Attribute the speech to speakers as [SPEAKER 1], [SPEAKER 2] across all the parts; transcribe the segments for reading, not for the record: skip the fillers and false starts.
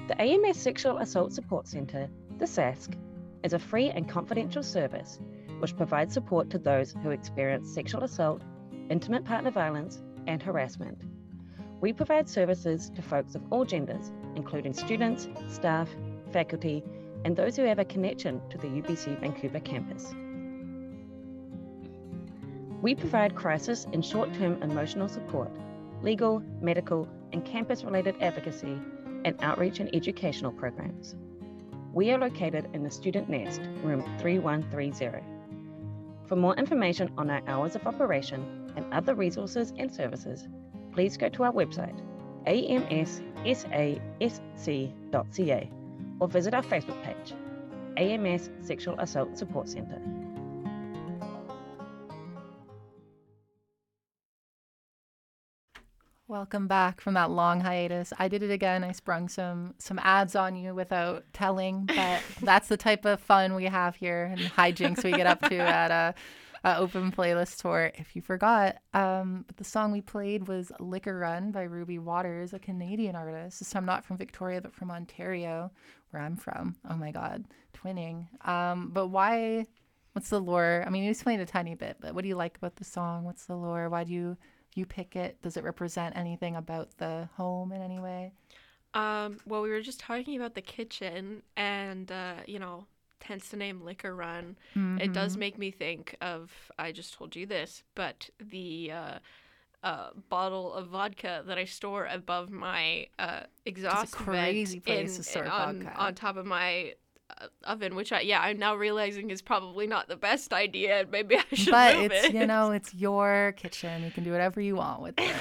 [SPEAKER 1] The AMS Sexual Assault Support Centre, the SASC, is a free and confidential service which provides support to those who experience sexual assault, intimate partner violence, and harassment. We provide services to folks of all genders, including students, staff, faculty, and those who have a connection to the UBC Vancouver campus. We provide crisis and short-term emotional support, legal, medical, and campus-related advocacy, and outreach and educational programs. We are located in the Student Nest, room 3130. For more information on our hours of operation and other resources and services, please go to our website, amssasc.ca, or visit our Facebook page, AMS Sexual Assault Support Centre.
[SPEAKER 2] Welcome back from that long hiatus. I did it again. I sprung some ads on you without telling, but that's the type of fun we have here and hijinks we get up to at a open playlist tour. If you forgot, but the song we played was Liquor Run by Ruby Waters, a Canadian artist. This time not from Victoria, but from Ontario, where I'm from. Oh my God, twinning. But why? What's the lore? I mean, you explained a tiny bit, but what do you like about the song? What's the lore? Why do you pick it? Does it represent anything about the home in any way?
[SPEAKER 3] Well, we were just talking about the kitchen and, hence the name Liquor Run. Mm-hmm. It does make me think of, I just told you this, but the bottle of vodka that I store above my exhaust
[SPEAKER 2] vent. It's a crazy place to store vodka.
[SPEAKER 3] On top of my oven, which I'm now realizing is probably not the best idea, and maybe I should move it.
[SPEAKER 2] But it's your kitchen. You can do whatever you want with it.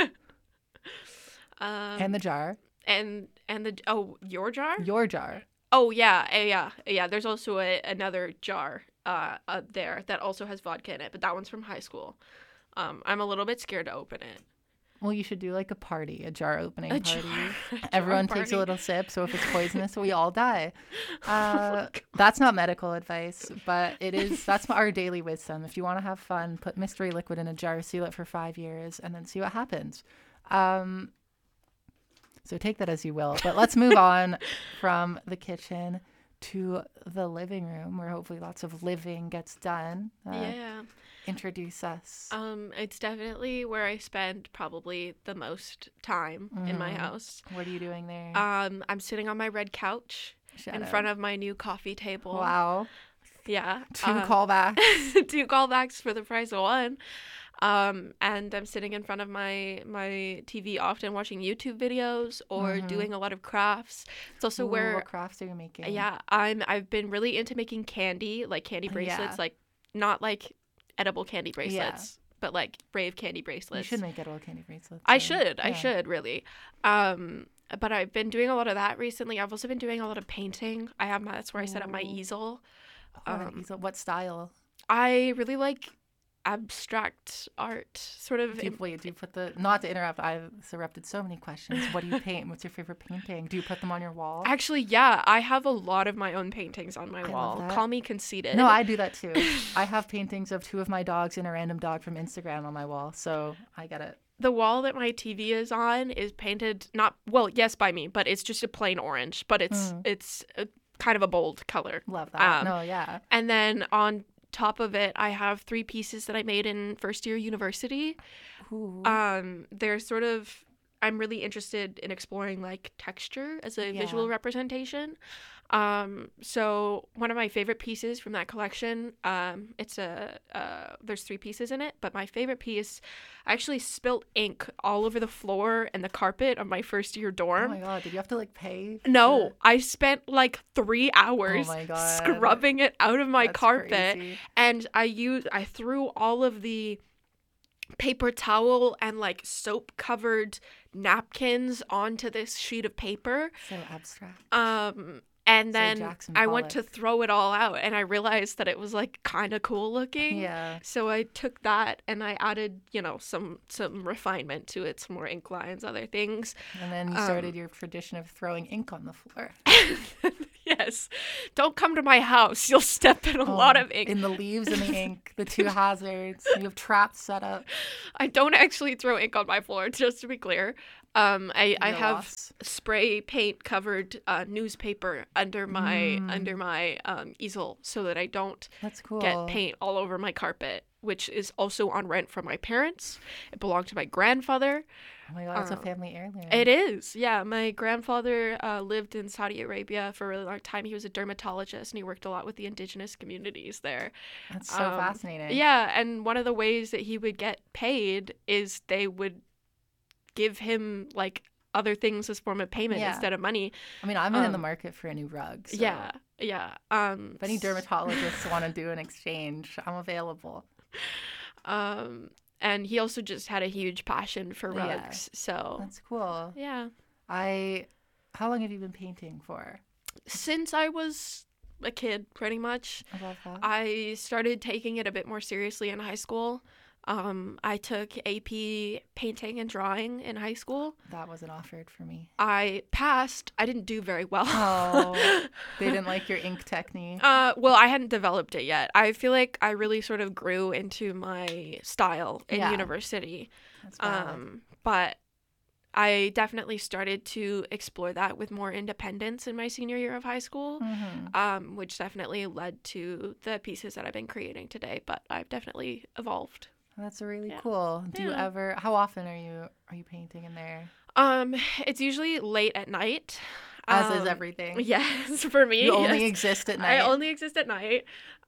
[SPEAKER 2] And the jar.
[SPEAKER 3] And your jar?
[SPEAKER 2] Your jar.
[SPEAKER 3] Oh yeah. There's also another jar there that also has vodka in it, but that one's from high school. I'm a little bit scared to open it.
[SPEAKER 2] Well, you should do like a party, a jar opening party. Everyone takes a little sip, so if it's poisonous, we all die. That's not medical advice, but it is. That's our daily wisdom. If you want to have fun, put mystery liquid in a jar, seal it for 5 years, and then see what happens. So take that as you will. But let's move on from the kitchen to the living room, where hopefully lots of living gets done. Introduce us.
[SPEAKER 3] It's definitely where I spend probably the most time in my house.
[SPEAKER 2] What are you doing there?
[SPEAKER 3] I'm sitting on my red couch in front of my new coffee table.
[SPEAKER 2] Wow.
[SPEAKER 3] Yeah.
[SPEAKER 2] 2 callbacks.
[SPEAKER 3] 2 callbacks for the price of 1. And I'm sitting in front of my TV often watching YouTube videos or doing a lot of crafts. It's also where...
[SPEAKER 2] What crafts are you making?
[SPEAKER 3] Yeah. I've been really into making candy, like candy bracelets, like not like edible candy bracelets, but like brave candy bracelets.
[SPEAKER 2] You should make edible candy bracelets.
[SPEAKER 3] I should really. But I've been doing a lot of that recently. I've also been doing a lot of painting. That's where I set up my easel.
[SPEAKER 2] What style?
[SPEAKER 3] I really like abstract art, sort of.
[SPEAKER 2] Do you put the, not to interrupt, I've interrupted so many questions. What do you paint? What's your favorite painting? Do you put them on your wall?
[SPEAKER 3] Actually, yeah, I have a lot of my own paintings on my wall. Call me conceited.
[SPEAKER 2] No, I do that too. I have paintings of 2 of my dogs and a random dog from Instagram on my wall, so I get it.
[SPEAKER 3] The wall that my TV is on is painted yes, by me, but it's just a plain orange, but it's kind of a bold color.
[SPEAKER 2] Love that.
[SPEAKER 3] And then on top of it, I have 3 pieces that I made in first year university.
[SPEAKER 2] Ooh.
[SPEAKER 3] They're sort of, I'm really interested in exploring like texture as a visual representation. So one of my favorite pieces from that collection, there's 3 pieces in it, but my favorite piece, I actually spilt ink all over the floor and the carpet of my first year dorm.
[SPEAKER 2] Oh my God, did you have to like pay?
[SPEAKER 3] No, I spent like 3 hours scrubbing it out of my carpet.
[SPEAKER 2] Crazy.
[SPEAKER 3] And I threw all of the paper towel and like soap covered napkins onto this sheet of paper.
[SPEAKER 2] So abstract.
[SPEAKER 3] And then I went to throw it all out and I realized that it was like kind of cool looking.
[SPEAKER 2] Yeah.
[SPEAKER 3] So I took that and I added, some refinement to it, some more ink lines, other things.
[SPEAKER 2] And then you started your tradition of throwing ink on the floor.
[SPEAKER 3] Yes. Don't come to my house. You'll step in a lot of ink.
[SPEAKER 2] In the leaves and the ink, the 2 hazards. You have traps set up.
[SPEAKER 3] I don't actually throw ink on my floor, just to be clear. I
[SPEAKER 2] Your
[SPEAKER 3] have
[SPEAKER 2] loss.
[SPEAKER 3] spray paint covered newspaper under my easel so that I don't
[SPEAKER 2] That's cool.
[SPEAKER 3] get paint all over my carpet, which is also on rent from my parents. It belonged to my grandfather.
[SPEAKER 2] Oh my god, it's a family heirloom.
[SPEAKER 3] It is, yeah. My grandfather lived in Saudi Arabia for a really long time. He was a dermatologist, and he worked a lot with the indigenous communities there.
[SPEAKER 2] That's so fascinating.
[SPEAKER 3] Yeah, and one of the ways that he would get paid is they would give him like other things as form of payment instead of money.
[SPEAKER 2] I mean, I'm in the market for a new rug. So
[SPEAKER 3] Yeah.
[SPEAKER 2] if any dermatologists want to do an exchange, I'm available.
[SPEAKER 3] And he also just had a huge passion for rugs. So
[SPEAKER 2] that's cool.
[SPEAKER 3] Yeah.
[SPEAKER 2] How long have you been painting for?
[SPEAKER 3] Since I was a kid, pretty much.
[SPEAKER 2] I love that.
[SPEAKER 3] I started taking it a bit more seriously in high school. I took AP painting and drawing in high school.
[SPEAKER 2] That wasn't offered for me.
[SPEAKER 3] I passed. I didn't do very well.
[SPEAKER 2] Oh, they didn't like your ink technique.
[SPEAKER 3] Well, I hadn't developed it yet. I feel like I really sort of grew into my style in university.
[SPEAKER 2] That's bad.
[SPEAKER 3] But I definitely started to explore that with more independence in my senior year of high school, which definitely led to the pieces that I've been creating today. But I've definitely evolved.
[SPEAKER 2] That's really cool. Do you ever? How often are you painting in there?
[SPEAKER 3] It's usually late at night.
[SPEAKER 2] As is everything.
[SPEAKER 3] Yes, for me.
[SPEAKER 2] You only exist at night.
[SPEAKER 3] I only exist at night.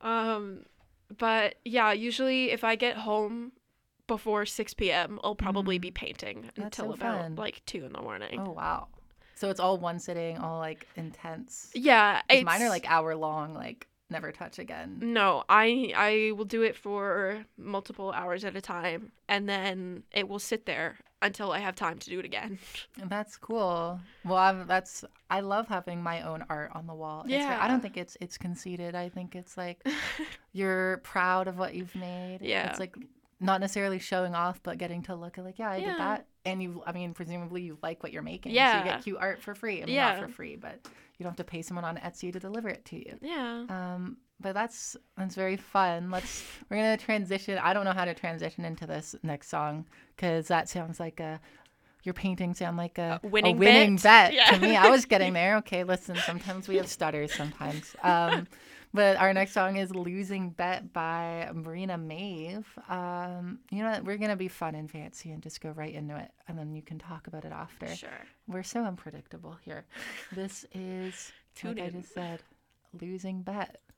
[SPEAKER 3] But yeah, usually if I get home before 6 p.m., I'll probably be painting until about like 2 in the morning.
[SPEAKER 2] Oh wow! So it's all one sitting, all like intense.
[SPEAKER 3] Yeah,
[SPEAKER 2] mine are like hour long, like never touch again.
[SPEAKER 3] No, I will do it for multiple hours at a time, and then it will sit there until I have time to do it again.
[SPEAKER 2] And that's cool. Well, I love having my own art on the wall. I don't think it's conceited. I think it's like you're proud of what you've made.
[SPEAKER 3] Yeah,
[SPEAKER 2] it's like not necessarily showing off, but getting to look at like, I did that. And presumably you like what you're making.
[SPEAKER 3] Yeah.
[SPEAKER 2] So you get cute art for free. Not for free, but you don't have to pay someone on Etsy to deliver it to you.
[SPEAKER 3] Yeah.
[SPEAKER 2] But that's very fun. We're going to transition. I don't know how to transition into this next song because that sounds like your paintings sound like a winning bet to me. I was getting there. Okay, listen, sometimes we have stutters sometimes. But our next song is Losing Bet by Marina Maeve. You know what? We're going to be fun and fancy and just go right into it. And then you can talk about it after.
[SPEAKER 3] Sure.
[SPEAKER 2] We're so unpredictable here. This is, like I just said, Losing Bet.